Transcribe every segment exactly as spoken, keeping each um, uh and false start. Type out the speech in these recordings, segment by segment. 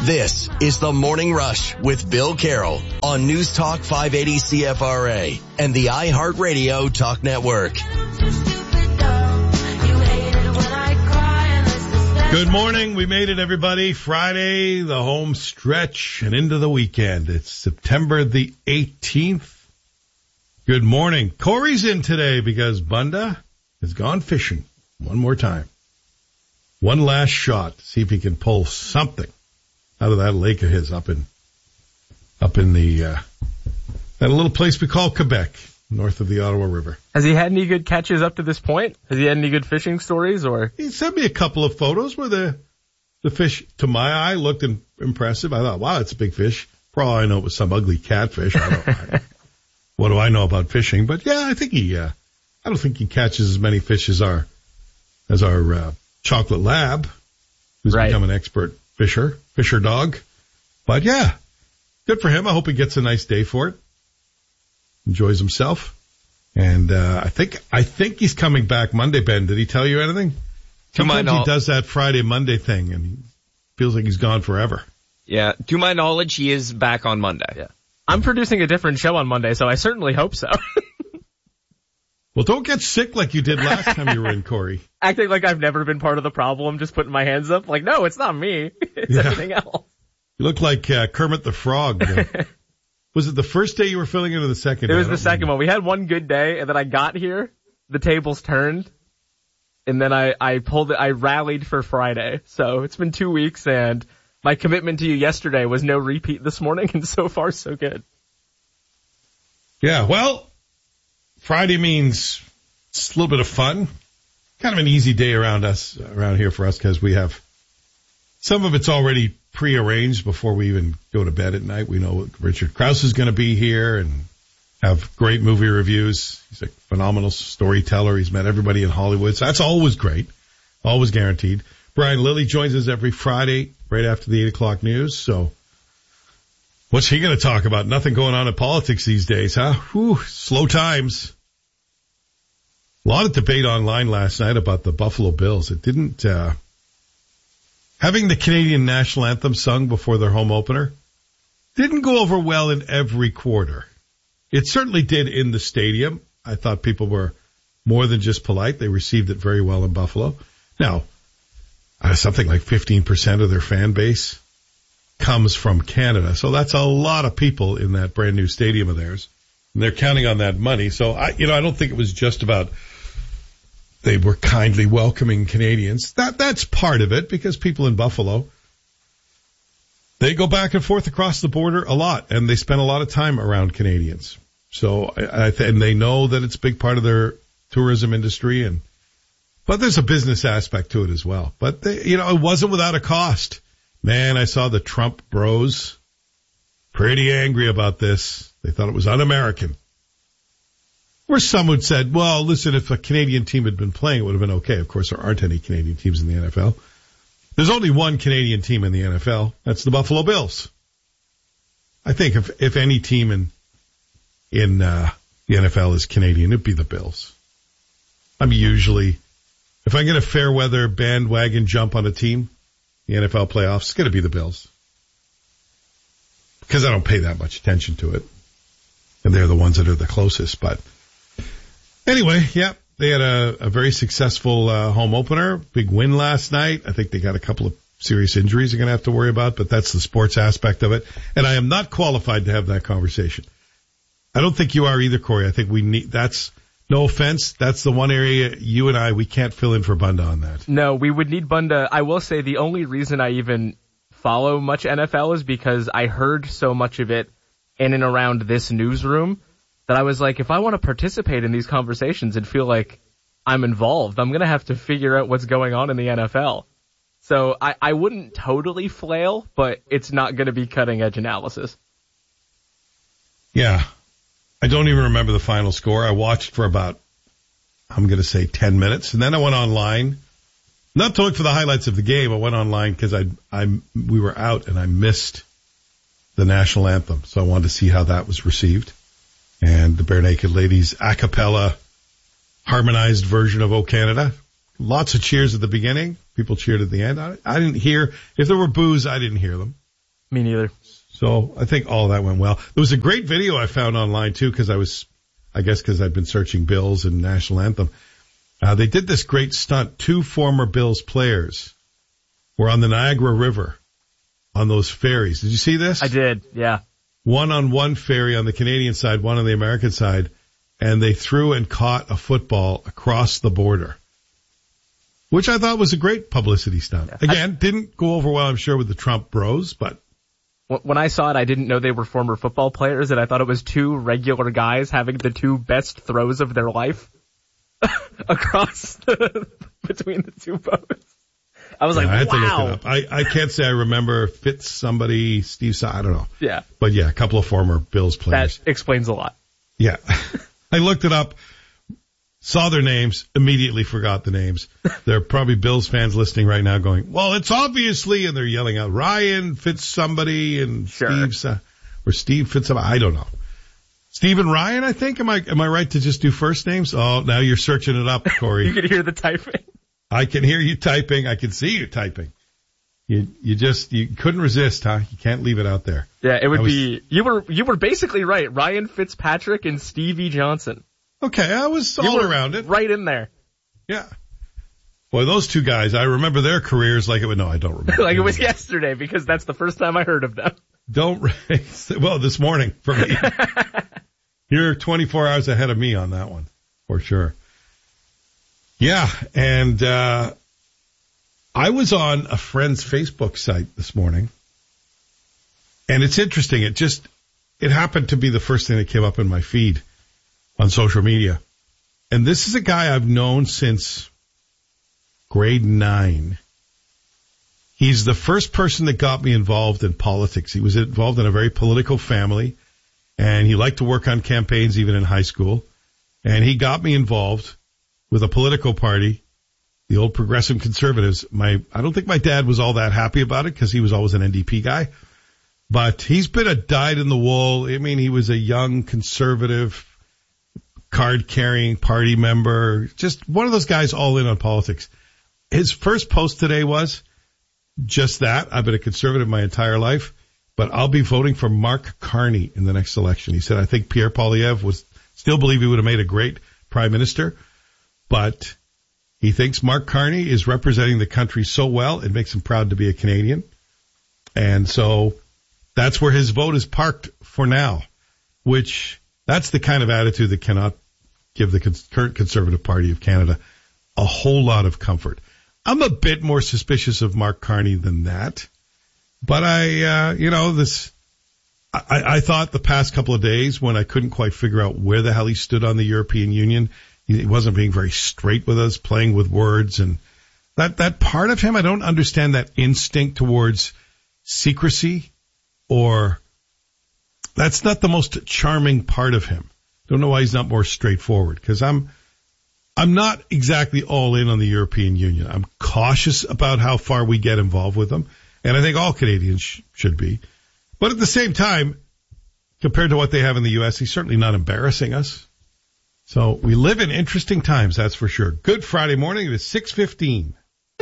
This is the Morning Rush with Bill Carroll on News Talk five eighty C F R A and the iHeartRadio Talk Network. Good morning. We made it, everybody. Friday, the home stretch, and into the weekend. It's September the eighteenth. Good morning. Corey's in today because Bunda has gone fishing one more time. One last shot to see if he can pull something out of that lake of his up in, up in the, uh, that little place we call Quebec, north of the Ottawa River. Has he had any good catches up to this point? Has he had any good fishing stories, or? He sent me a couple of photos where the, the fish, to my eye, looked in, impressive. I thought, wow, it's a big fish. For all I know, it was some ugly catfish. I don't, I, what do I know about fishing? But yeah, I think he, uh, I don't think he catches as many fish as our, as our, uh, chocolate lab, who's right. become an expert fisher, fisher dog. But yeah, good for him. I hope he gets a nice day for it. Enjoys himself. And, uh, I think, I think he's coming back Monday, Ben. Did he tell you anything? Sometimes he does that Friday, Monday thing and he feels like he's gone forever. Yeah. To my knowledge, he is back on Monday. Yeah. I'm producing a different show on Monday, so I certainly hope so. Well, don't get sick like you did last time you were in, Corey. Acting like I've never been part of the problem, just putting my hands up. Like, no, it's not me. It's yeah. everything else. You look like uh, Kermit the Frog. Was it the first day you were filling in or the second day? It was the second one. We had one good day, and then I got here, the tables turned, and then I, I pulled it, I rallied for Friday. So it's been two weeks, and my commitment to you yesterday was no repeat this morning, and so far, so good. Yeah, well, Friday means it's a little bit of fun. Kind of an easy day around us, around here for us, because we have some of it's already prearranged before we even go to bed at night. We know Richard Krause is going to be here and have great movie reviews. He's a phenomenal storyteller. He's met everybody in Hollywood. So that's always great. Always guaranteed. Brian Lilly joins us every Friday right after the eight o'clock news. So what's he going to talk about? Nothing going on in politics these days, huh? Whew, slow times. A lot of debate online last night about the Buffalo Bills. It didn't, uh, having the Canadian national anthem sung before their home opener didn't go over well in every quarter. It certainly did in the stadium. I thought people were more than just polite. They received it very well in Buffalo. Now, uh, something like fifteen percent of their fan base comes from Canada. So that's a lot of people in that brand new stadium of theirs. And they're counting on that money. So I, you know, I don't think it was just about they were kindly welcoming Canadians. That, that's part of it because people in Buffalo, they go back and forth across the border a lot and they spend a lot of time around Canadians. So I, I th- and they know that it's a big part of their tourism industry and, but there's a business aspect to it as well. But they, you know, it wasn't without a cost. Man, I saw the Trump bros pretty angry about this. They thought it was un-American. Where some would said, well, listen, if a Canadian team had been playing, it would have been okay. Of course, there aren't any Canadian teams in the N F L. There's only one Canadian team in the N F L. That's the Buffalo Bills. I think if, if any team in, in, uh, the N F L is Canadian, it'd be the Bills. I'm usually, if I get a fair weather bandwagon jump on a team, the N F L playoffs, it's going to be the Bills. Because I don't pay that much attention to it. And they're the ones that are the closest. But anyway, yeah, they had a, a very successful uh, home opener. Big win last night. I think they got a couple of serious injuries they're going to have to worry about, but that's the sports aspect of it. And I am not qualified to have that conversation. I don't think you are either, Corey. I think we need, that's, no offense, that's the one area you and I, we can't fill in for Bunda on that. No, we would need Bunda. I will say the only reason I even follow much N F L is because I heard so much of it in and around this newsroom that I was like, if I want to participate in these conversations and feel like I'm involved, I'm going to have to figure out what's going on in the N F L. So I, I wouldn't totally flail, but it's not going to be cutting edge analysis. Yeah. I don't even remember the final score. I watched for about, I'm going to say ten minutes. And then I went online, not to look for the highlights of the game. I went online because I, I, we were out and I missed the national anthem. So I wanted to see how that was received. And the Bare Naked Ladies a cappella harmonized version of O Canada. Lots of cheers at the beginning. People cheered at the end. I, I didn't hear, if there were boos, I didn't hear them. Me neither. So I think all of that went well. There was a great video I found online too, because I was, I guess because I'd been searching Bills and National Anthem. Uh, they did this great stunt. Two former Bills players were on the Niagara River on those ferries. Did you see this? I did, yeah. One on one ferry on the Canadian side, one on the American side, and they threw and caught a football across the border, which I thought was a great publicity stunt. Yeah. Again, I, didn't go over well, I'm sure, with the Trump bros, but... When I saw it, I didn't know they were former football players, and I thought it was two regular guys having the two best throws of their life across the, between the two boats. I was yeah, like, I had wow. to look it up. I, I can't say I remember Fitz somebody, Steve, I don't know. Yeah. But yeah, a couple of former Bills players. That explains a lot. Yeah. I looked it up, saw their names, immediately forgot the names. There are probably Bills fans listening right now going, well, it's obviously, and they're yelling out, Ryan Fitz somebody and sure. Steve, or Steve Fitz somebody. I don't know. Steve and Ryan, I think. Am I, am I right to just do first names? Oh, now you're searching it up, Corey. You can hear the typing. I can hear you typing. I can see you typing. You, you just, you couldn't resist, huh? You can't leave it out there. Yeah, it would was, be, you were, you were basically right. Ryan Fitzpatrick and Stevie Johnson. Okay, I was all around it. Right in there. Yeah. Boy, those two guys, I remember their careers like it was, no, I don't remember. Like it was yesterday, because that's the first time I heard of them. Don't, well, this morning for me. You're twenty-four hours ahead of me on that one, for sure. Yeah, and uh I was on a friend's Facebook site this morning, and it's interesting. It just, it happened to be the first thing that came up in my feed on social media. And this is a guy I've known since grade nine. He's the first person that got me involved in politics. He was involved in a very political family, and he liked to work on campaigns even in high school. And he got me involved with a political party, the old Progressive Conservatives. My, I don't think my dad was all that happy about it because he was always an N D P guy. But he's been a dyed-in-the-wool. I mean, he was a young conservative, card-carrying party member, just one of those guys all in on politics. His first post today was just that. I've been a conservative my entire life, but I'll be voting for Mark Carney in the next election. He said, I think Pierre Poilievre was still believe he would have made a great prime minister, but he thinks Mark Carney is representing the country so well, it makes him proud to be a Canadian. And so that's where his vote is parked for now, which that's the kind of attitude that cannot give the cons- current Conservative Party of Canada a whole lot of comfort. I'm a bit more suspicious of Mark Carney than that, but I, uh, you know, this, I, I thought the past couple of days when I couldn't quite figure out where the hell he stood on the European Union, he wasn't being very straight with us, playing with words, and that, that part of him, I don't understand that instinct towards secrecy, or that's not the most charming part of him. Don't know why he's not more straightforward, because I'm, I'm not exactly all in on the European Union. I'm cautious about how far we get involved with them, and I think all Canadians sh- should be. But at the same time, compared to what they have in the U S, he's certainly not embarrassing us. So we live in interesting times, that's for sure. Good Friday morning. It is six fifteen.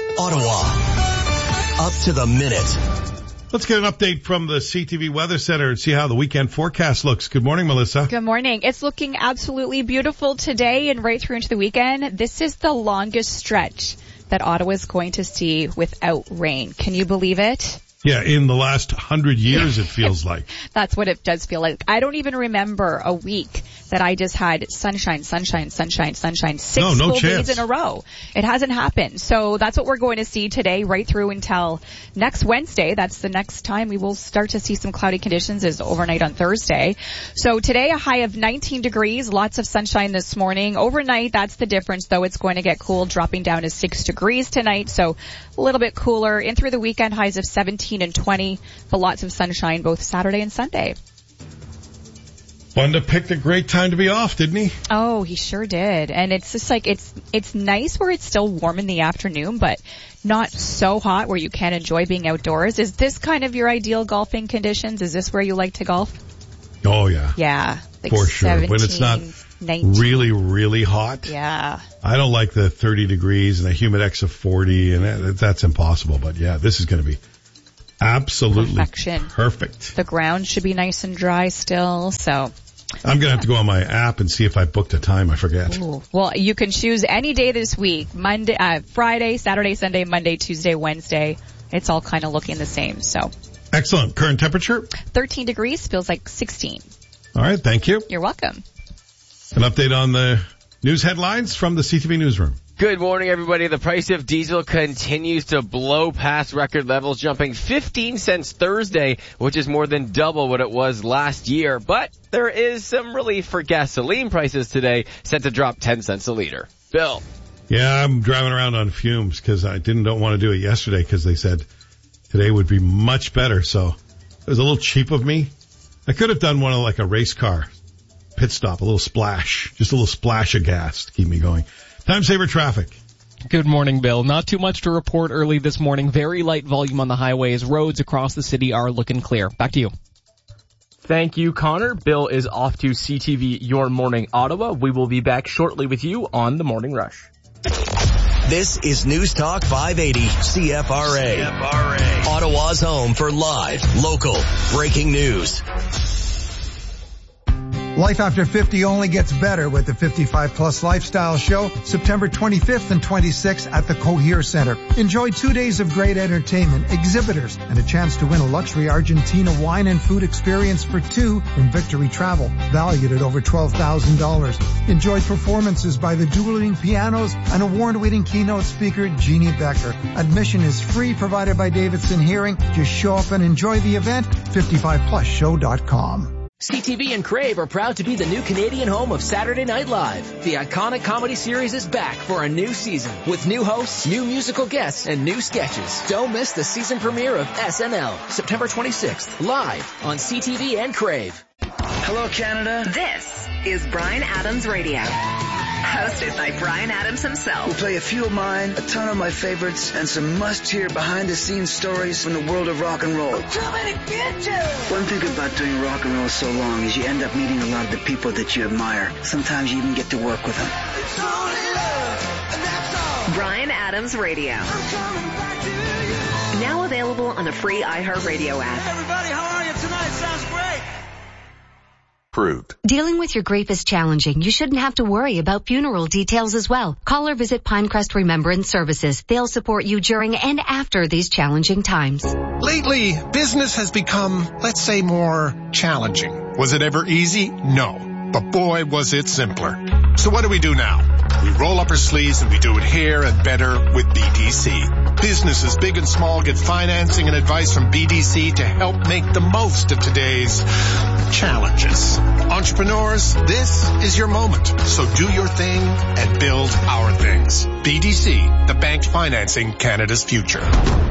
Ottawa, up to the minute. Let's get an update from the C T V Weather Center and see how the weekend forecast looks. Good morning, Melissa. Good morning. It's looking absolutely beautiful today and right through into the weekend. This is the longest stretch that Ottawa is going to see without rain. Can you believe it? Yeah, in the last hundred years, it feels like. That's what it does feel like. I don't even remember a week that I just had sunshine, sunshine, sunshine, sunshine, six no, no full chance. days in a row. It hasn't happened. So that's what we're going to see today right through until next Wednesday. That's the next time we will start to see some cloudy conditions is overnight on Thursday. So today a high of nineteen degrees, lots of sunshine this morning. Overnight, that's the difference though. It's going to get cool, dropping down to six degrees tonight. So a little bit cooler. In through the weekend, highs of seventeen and twenty, but lots of sunshine both Saturday and Sunday. Wanda picked a great time to be off, didn't he? Oh, he sure did. And it's just like, it's, it's nice where it's still warm in the afternoon, but not so hot where you can't enjoy being outdoors. Is this kind of your ideal golfing conditions? Is this where you like to golf? Oh, yeah. Yeah. Like for sure. seventeen, when it's not nineteen. Really, really hot. Yeah. I don't like the thirty degrees and a humidex of forty, and that, that's impossible. But yeah, this is going to be Absolutely. Perfection. Perfect. The ground should be nice and dry still, so. I'm going to have to go on my app and see if I booked a time. I forget. Ooh. Well, you can choose any day this week. Monday, uh, Friday, Saturday, Sunday, Monday, Tuesday, Wednesday. It's all kind of looking the same, so. Excellent. Current temperature? thirteen degrees, feels like sixteen. All right. Thank you. You're welcome. An update on the news headlines from the C T V newsroom. Good morning, everybody. The price of diesel continues to blow past record levels, jumping fifteen cents Thursday, which is more than double what it was last year. But there is some relief for gasoline prices today, set to drop ten cents a liter. Bill. Yeah, I'm driving around on fumes because I didn't don't want to do it yesterday because they said today would be much better. So it was a little cheap of me. I could have done one of like a race car pit stop, a little splash, just a little splash of gas to keep me going. Time saver traffic. Good morning, Bill. Not too much to report early this morning. Very light volume on the highways. Roads across the city are looking clear. Back to you. Thank you, Connor. Bill is off to C T V Your Morning Ottawa. We will be back shortly with you on The Morning Rush. This is News Talk five eighty C F R A. C F R A. Ottawa's home for live, local, breaking news. Life after fifty only gets better with the fifty-five plus Lifestyle Show, September twenty-fifth and twenty-sixth at the Cohere Center. Enjoy two days of great entertainment, exhibitors, and a chance to win a luxury Argentina wine and food experience for two from Victory Travel, valued at over twelve thousand dollars. Enjoy performances by the dueling pianos and award-winning keynote speaker Jeannie Becker. Admission is free, provided by Davidson Hearing. Just show up and enjoy the event. fifty-five plus show dot com. C T V and Crave are proud to be the new Canadian home of Saturday Night Live. The iconic comedy series is back for a new season with new hosts, new musical guests, and new sketches. Don't miss the season premiere of S N L, September twenty-sixth, live on C T V and Crave. Hello, Canada. This is Bryan Adams Radio. Hosted by Bryan Adams himself. We'll play a few of mine, a ton of my favorites, and some must-hear behind-the-scenes stories from the world of rock and roll. One thing about doing rock and roll so long is you end up meeting a lot of the people that you admire. Sometimes you even get to work with them. Bryan Adams Radio. Now available on the free iHeartRadio app. Hey everybody, how are you tonight? Sounds great. Dealing with your grief is challenging. You shouldn't have to worry about funeral details as well. Call or visit Pinecrest Remembrance Services. They'll support you during and after these challenging times. Lately, business has become, let's say, more challenging. Was it ever easy? No. But boy, was it simpler. So what do we do now? We roll up our sleeves and we do it here and better with B D C. Businesses big and small get financing and advice from B D C to help make the most of today's challenges. Entrepreneurs, this is your moment. So do your thing and build our things. B D C, the bank financing Canada's future.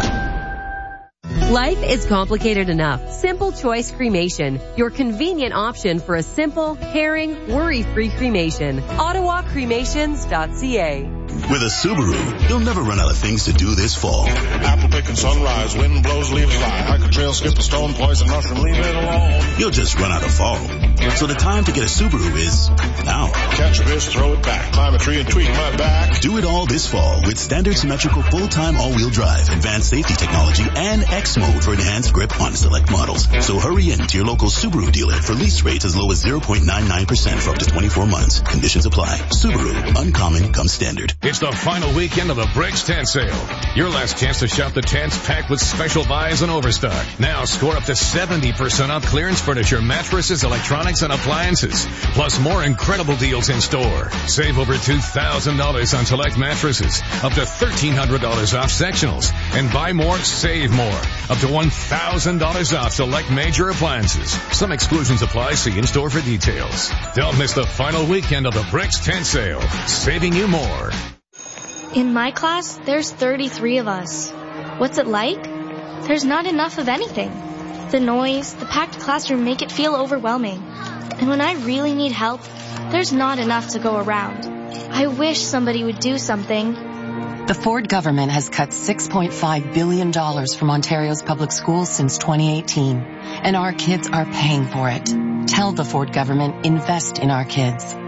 Life is complicated enough. Simple Choice Cremation, your convenient option for a simple, caring, worry-free cremation. Ottawa Cremations dot C A. With a Subaru, you'll never run out of things to do this fall. Apple picking sunrise, wind blows, leaves fly. Hike a trail, skip a stone, poison mushroom, leave it alone. You'll just run out of fall. So the time to get a Subaru is now. Catch a fish, throw it back. Climb a tree and tweak my back. Do it all this fall with standard symmetrical full-time all-wheel drive, advanced safety technology, and X mode for enhanced grip on select models. So hurry in to your local Subaru dealer for lease rates as low as zero point nine nine percent for up to twenty-four months. Conditions apply. Subaru, uncommon comes standard. It's the final weekend of the Bricks Tent Sale. Your last chance to shop the tents packed with special buys and overstock. Now score up to seventy percent off clearance furniture, mattresses, electronics, and appliances. Plus more incredible deals in store. Save over two thousand dollars on select mattresses. Up to thirteen hundred dollars off sectionals. And buy more, save more. Up to one thousand dollars off select major appliances. Some exclusions apply. See in store for details. Don't miss the final weekend of the Bricks Tent Sale. Saving you more. In my class, there's thirty-three of us. What's it like? There's not enough of anything. The noise, the packed classroom make it feel overwhelming. And when I really need help, there's not enough to go around. I wish somebody would do something. The Ford government has cut six point five billion dollars from Ontario's public schools since twenty eighteen. And our kids are paying for it. Tell the Ford government, invest in our kids.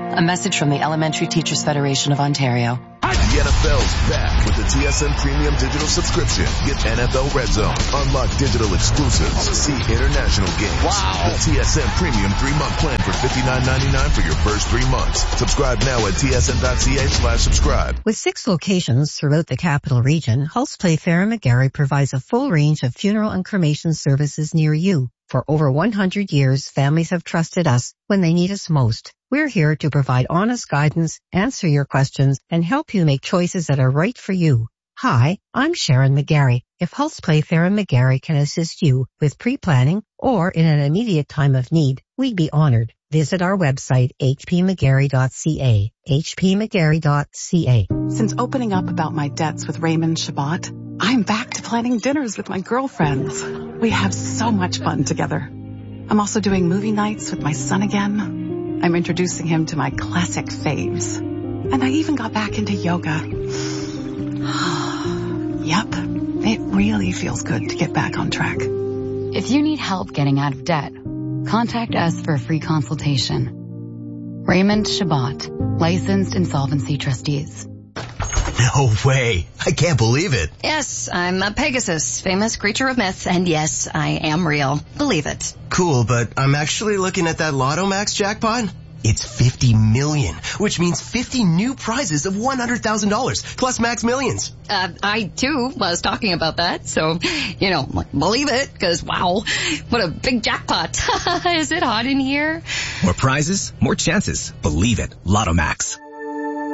A message from the Elementary Teachers Federation of Ontario. The N F L's back with the T S N Premium Digital Subscription. Get N F L Red Zone, unlock digital exclusives, see international games. Wow. The T S N Premium three-month plan for fifty-nine ninety-nine for your first three months. Subscribe now at tsn.ca slash subscribe. With six locations throughout the capital region, Hulse Play Fair and McGarry provides a full range of funeral and cremation services near you. For over one hundred years, families have trusted us when they need us most. We're here to provide honest guidance, answer your questions, and help you make choices that are right for you. Hi, I'm Sharon McGarry. If Hulse Play Fair and McGarry can assist you with pre-planning or in an immediate time of need, we'd be honored. Visit our website, h p mcgarry dot c a, h p mcgarry dot c a. Since opening up about my debts with Raymond Shabbat, I'm back to planning dinners with my girlfriends. We have so much fun together. I'm also doing movie nights with my son again. I'm introducing him to my classic faves. And I even got back into yoga. Yep, it really feels good to get back on track. If you need help getting out of debt, contact us for a free consultation. Raymond Shabbat, licensed insolvency trustees. No way. I can't believe it. Yes, I'm a Pegasus, famous creature of myth, and yes, I am real. Believe it. Cool, but I'm actually looking at that Lotto Max jackpot. It's fifty million, which means fifty new prizes of one hundred thousand dollars, plus Max Millions. Uh, I, too, was talking about that, so, you know, believe it, because, wow, what a big jackpot. Is it hot in here? More prizes, more chances. Believe it. Lotto Max.